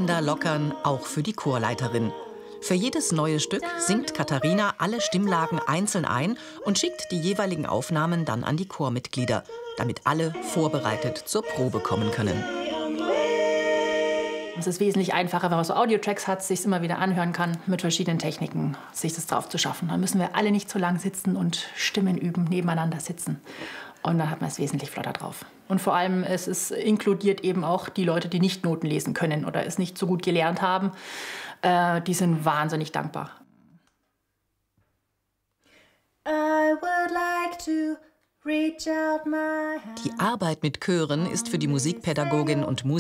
Stimmbänder lockern, auch für die Chorleiterin. Für jedes neue Stück singt Katharina alle Stimmlagen einzeln ein und schickt die jeweiligen Aufnahmen dann an die Chormitglieder, damit alle vorbereitet zur Probe kommen können. Es ist wesentlich einfacher, wenn man so Audiotracks hat, sich es immer wieder anhören kann, mit verschiedenen Techniken sich das drauf zu schaffen. Dann müssen wir alle nicht so lang sitzen und Stimmen üben, nebeneinander sitzen. Und dann hat man es wesentlich flotter drauf. Und vor allem, es inkludiert eben auch die Leute, die nicht Noten lesen können oder es nicht so gut gelernt haben. Die sind wahnsinnig dankbar. Die Arbeit mit Chören ist für die Musikpädagogin und